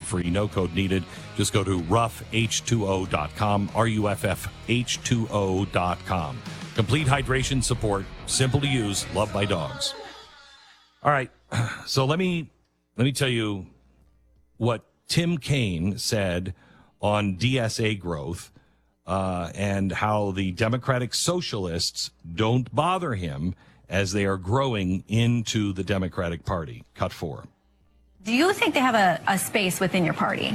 free, no code needed. Just go to ruffh2o.com, ruffh2o.com. Complete hydration support, simple to use, loved by dogs. All right, so let me tell you what Tim Kaine said on DSA growth and how the Democratic Socialists don't bother him as they are growing into the Democratic Party. Cut 4. Do you think they have a space within your party?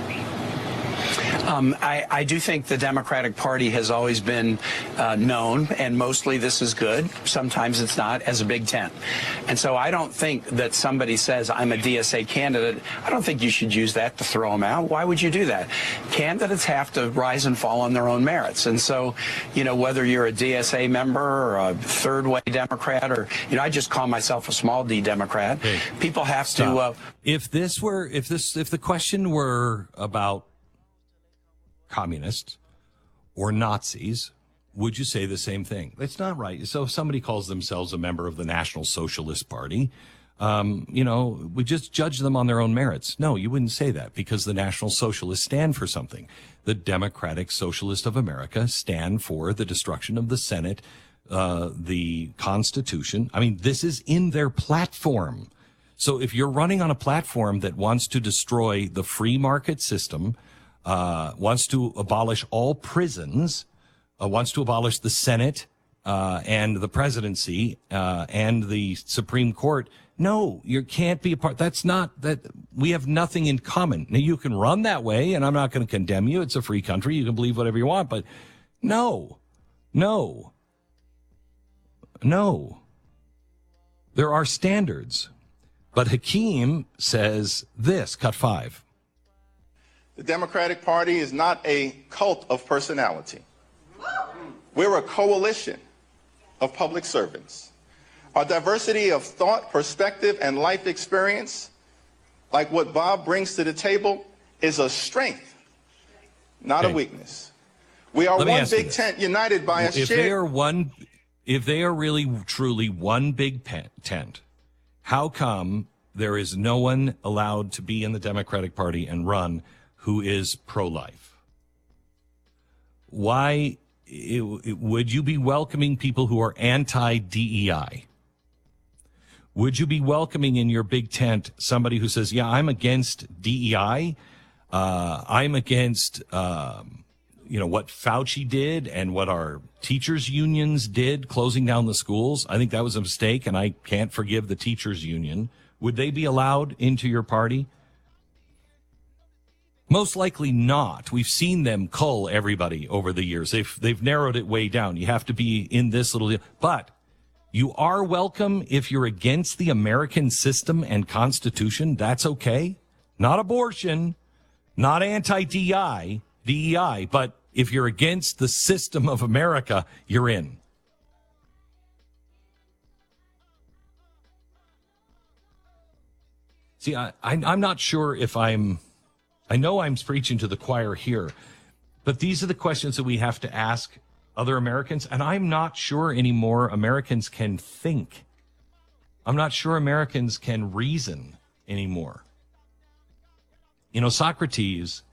I do think the Democratic Party has always been known, and mostly this is good, sometimes it's not, as a big tent. And so I don't think that somebody says, I'm a DSA candidate, I don't think you should use that to throw them out. Why would you do that? Candidates have to rise and fall on their own merits. And so, you know, whether you're a DSA member or a third-way Democrat or, you know, I just call myself a small D Democrat. Hey, people have stop. to... If the question were about communists or Nazis, would you say the same thing? It's not right. So if somebody calls themselves a member of the National Socialist Party, you know, we just judge them on their own merits. No, you wouldn't say that, because the National Socialists stand for something. The Democratic Socialists of America stand for the destruction of the Senate, the Constitution. I mean, this is in their platform. So if you're running on a platform that wants to destroy the free market system, wants to abolish all prisons, wants to abolish the Senate and the presidency and the Supreme Court. No, you can't be a part. That's not that. We have nothing in common. Now, you can run that way, and I'm not going to condemn you. It's a free country. You can believe whatever you want. But no. There are standards. But Hakeem says this, cut 5. The Democratic Party is not a cult of personality. We're a coalition of public servants. Our diversity of thought, perspective, and life experience, like what Bob brings to the table, is a strength, not a weakness. We are one big tent united by a shared... If they are really, truly one big tent, how come there is no one allowed to be in the Democratic Party and run who is pro-life? Why would you be welcoming people who are anti-DEI? Would you be welcoming in your big tent somebody who says, yeah, I'm against DEI, I'm against what Fauci did and what our teachers unions did, closing down the schools? I think that was a mistake, and I can't forgive the teachers union. Would they be allowed into your party? Most likely not. We've seen them cull everybody over the years. They've narrowed it way down. You have to be in this little deal. But you are welcome if you're against the American system and Constitution. That's okay. Not abortion, not anti-DEI, but if you're against the system of America, you're in. See, I'm not sure if I know I'm preaching to the choir here, but these are the questions that we have to ask other Americans, and I'm not sure anymore Americans can think. I'm not sure Americans can reason anymore. You know, Socrates,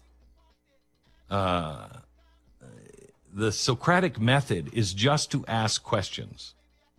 the Socratic method is just to ask questions.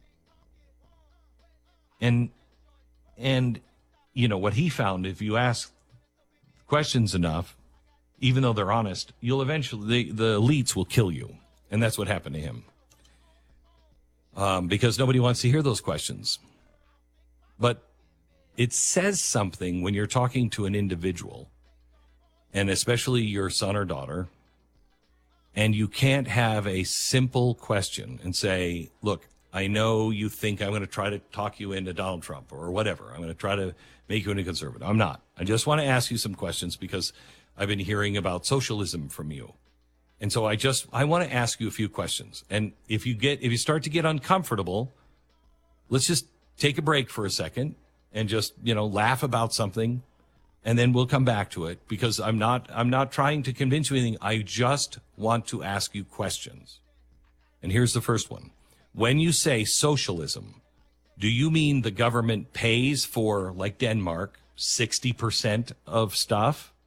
And you know, what he found, if you ask questions enough, even though they're honest, you'll eventually, the elites will kill you. And that's what happened to him. Because nobody wants to hear those questions. But it says something when you're talking to an individual, and especially your son or daughter, and you can't have a simple question and say, look, I know you think I'm going to try to talk you into Donald Trump or whatever. I'm going to try to make you into conservative. I'm not. I just want to ask you some questions because I've been hearing about socialism from you. And so I want to ask you a few questions. And if you start to get uncomfortable, let's just take a break for a second and just, laugh about something, and then we'll come back to it, because I'm not trying to convince you anything. I just want to ask you questions. And here's the first one. When you say socialism, do you mean the government pays for, like Denmark, 60% of stuff?